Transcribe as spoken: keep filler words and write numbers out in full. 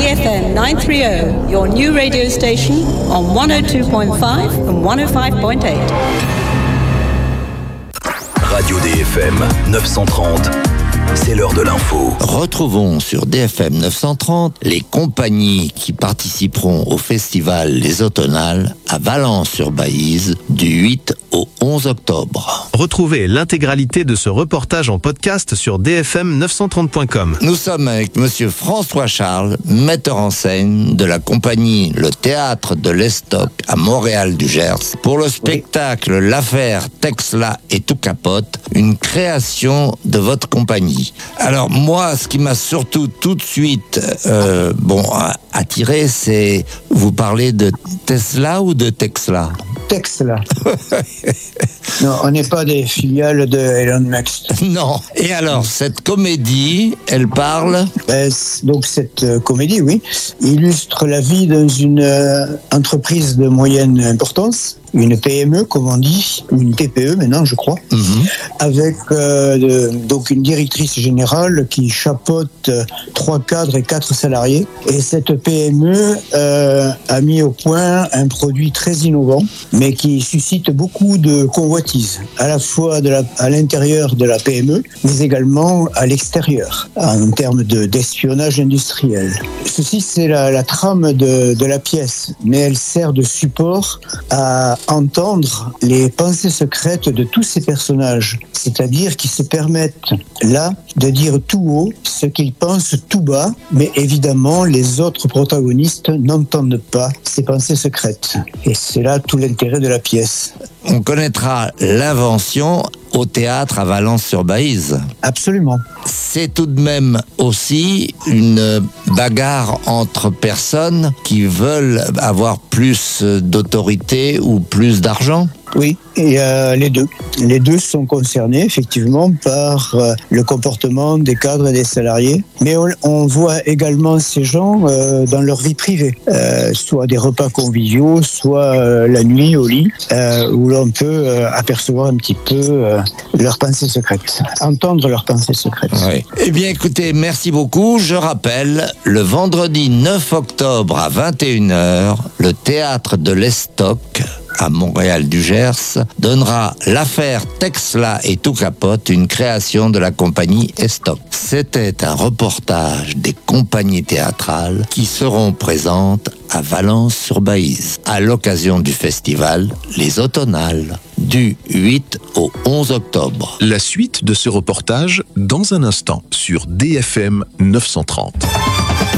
F M nine thirty, your new radio station on one oh two point five and one oh five point eight. Radio D F M neuf cent trente, c'est l'heure de l'info. Retrouvons sur D F M neuf cent trente les compagnies qui participeront au festival Les Automnales à Valence-sur-Baïse du huit au onze octobre. Retrouvez l'intégralité de ce reportage en podcast sur d f m neuf cent trente point com. Nous sommes avec monsieur François Charles, metteur en scène de la compagnie Le Théâtre de l'Estoc à Montréal du Gers, pour le spectacle L'Affaire Texla et Tout Capote, une création de votre compagnie. Alors moi, ce qui m'a surtout tout de suite euh, bon, attiré, c'est vous parlez de Tesla ou de Texla? Texla. Non, on n'est pas des filiales de Elon Musk. Non. Et alors, cette comédie, elle parle ben, Donc cette euh, comédie, oui, illustre la vie dans une euh, entreprise de moyenne importance, une P M E comme on dit, une T P E maintenant je crois, mm-hmm. avec euh, de, donc une directrice générale qui chapeaute euh, trois cadres et quatre salariés. Et cette P M E euh, a mis au point un produit très innovant, mais qui suscite beaucoup de convoitises, à la fois de la, à l'intérieur de la P M E, mais également à l'extérieur, en termes de, d'espionnage industriel. Ceci, c'est la, la trame de, de la pièce, mais elle sert de support à entendre les pensées secrètes de tous ces personnages, c'est-à-dire qui se permettent là de dire tout haut ce qu'ils pensent tout bas, mais évidemment les autres protagonistes n'entendent pas ces pensées secrètes. Et c'est là tout l'intérêt de la pièce. On connaîtra l'invention au théâtre à Valence-sur-Baïse. Absolument. C'est tout de même aussi une bagarre entre personnes qui veulent avoir plus d'autorité ou plus d'argent. Oui, et euh, les deux. Les deux sont concernés effectivement par euh, le comportement des cadres et des salariés. Mais on, on voit également ces gens euh, dans leur vie privée, euh, soit des repas conviviaux, soit euh, la nuit au lit, euh, où l'on peut euh, apercevoir un petit peu euh, leurs pensées secrètes, entendre leurs pensées secrètes. Oui. Eh bien écoutez, merci beaucoup. Je rappelle, le vendredi neuf octobre à vingt et une heures, le Théâtre de l'Estoc à Montréal du Gers donnera L'Affaire Texla et Tout Capote, une création de la compagnie Estoc. C'était un reportage des compagnies théâtrales qui seront présentes à Valence-sur-Baïse à l'occasion du festival Les Automnales du huit au onze octobre. La suite de ce reportage dans un instant sur D F M neuf cent trente.